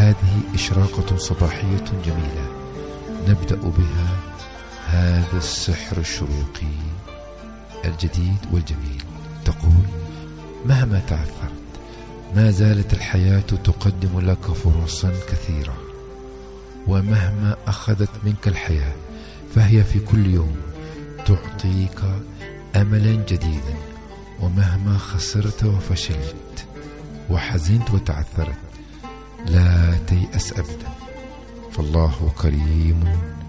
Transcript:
هذه إشراقة صباحية جميلة نبدأ بها هذا السحر الشروقي الجديد والجميل. تقول: مهما تعثرت ما زالت الحياة تقدم لك فرصا كثيرة، ومهما أخذت منك الحياة فهي في كل يوم تعطيك أملا جديدا، ومهما خسرت وفشلت وحزنت وتعثرت لا تيأس أبدا، فالله كريم